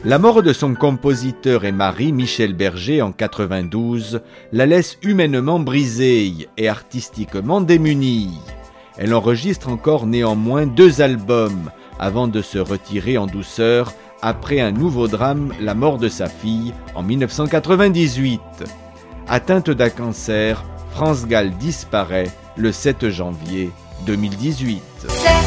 La mort de son compositeur et mari, Michel Berger, en 92, la laisse humainement brisée et artistiquement démunie. Elle enregistre encore néanmoins 2 albums avant de se retirer en douceur après un nouveau drame, la mort de sa fille, en 1998. Atteinte d'un cancer, France Gall disparaît le 7 janvier 2018.